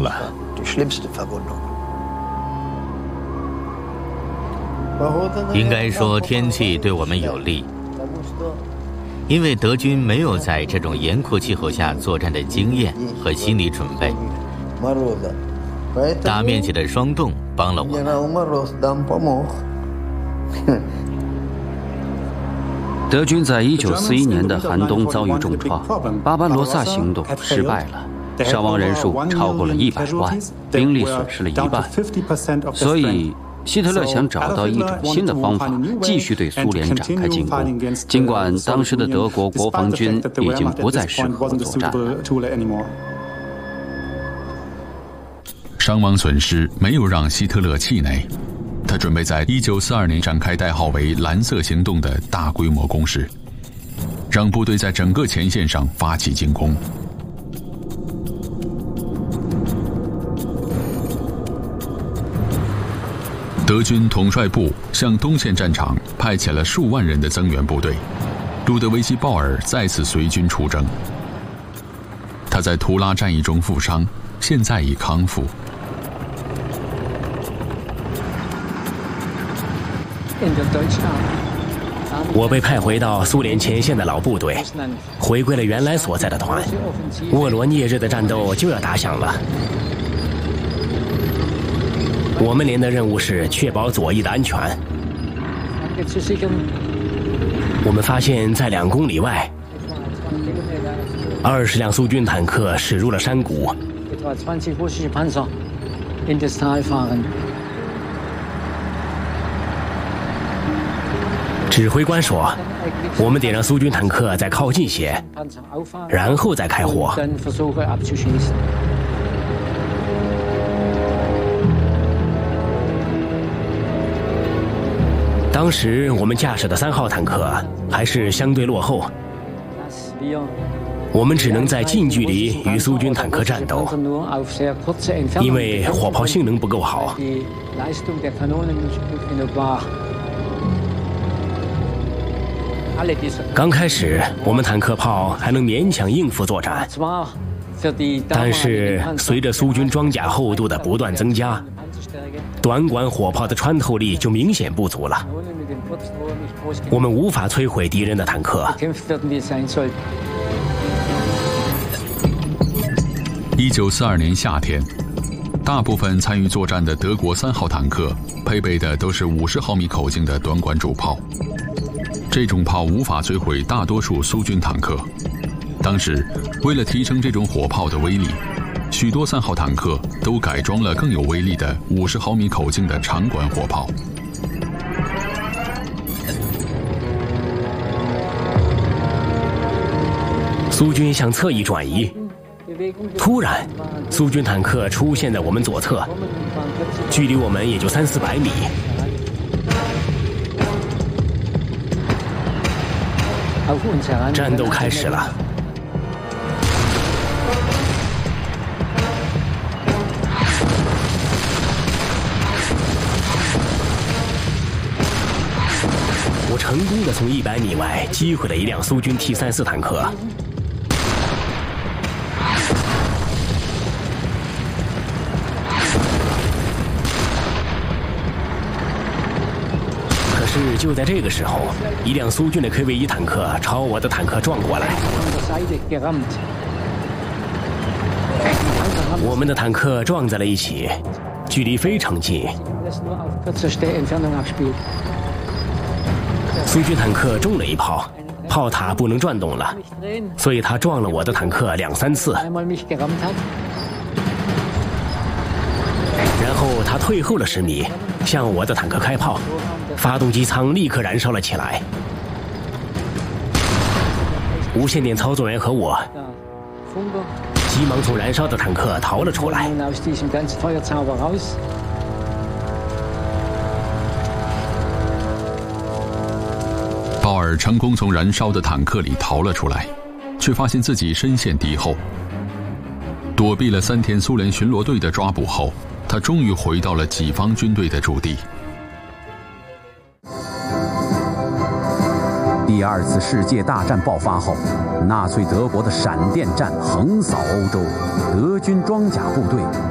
了。 应该说天气对我们有利，因为德军没有在这种严酷气候下作战的经验和心理准备。大面积的霜冻帮了我们。 德军在1941年的寒冬遭遇重创，巴巴罗萨行动失败了，伤亡人数超过了100万，兵力损失了1半。所以希特勒想找到一种新的方法，继续对苏联展开进攻。尽管当时的德国国防军已经不再适合作战了。 伤亡损失没有让希特勒气馁，他准备在1942年展开代号为“蓝色行动”的大规模攻势，让部队在整个前线上发起进攻。德军统帅部向东线战场派遣了数万人的增援部队，路德维希·鲍尔再次随军出征。他在图拉战役中负伤，现在已康复。 我被派回到苏联前线的老部队，回归了原来所在的团。沃罗涅日的战斗就要打响了。我们连的任务是确保左翼的安全。我们发现，在2公里外，20辆苏军坦克驶入了山谷。指挥官说，我们得让苏军坦克再靠近些，然后再开火。当时我们驾驶的3号坦克还是相对落后，我们只能在近距离与苏军坦克战斗，因为火炮性能不够好。刚开始，我们坦克炮还能勉强应付作战，但是随着苏军装甲厚度的不断增加，短管火炮的穿透力就明显不足了，我们无法摧毁敌人的坦克。 1942年夏天，大部分参与作战的德国3号坦克配备的都是50毫米口径的短管主炮。这种炮无法摧毁大多数苏军坦克。当时，为了提升这种火炮的威力，许多3号坦克都改装了更有威力的50毫米口径的长管火炮。 苏军向侧翼转移，突然，苏军坦克出现在我们左侧，距离我们也就300-400米。战斗开始了。我成功地从100米外击毁了一辆苏军 T-34坦克。可是就在这个时候，一辆苏军的 KV-1坦克朝我的坦克撞过来，我们的坦克撞在了一起，距离非常近。苏军坦克中了一炮，炮塔不能转动了，所以他撞了我的坦克2-3次。然后他退后了10米，向我的坦克开炮，发动机舱立刻燃烧了起来。无线电操作员和我急忙从燃烧的坦克逃了出来。 鲍尔成功从燃烧的坦克里逃了出来，却发现自己身陷敌后。躲避了3天苏联巡逻队的抓捕后，他终于回到了己方军队的驻地。 第2次世界大战爆发后，纳粹德国的闪电战横扫欧洲，德军装甲部队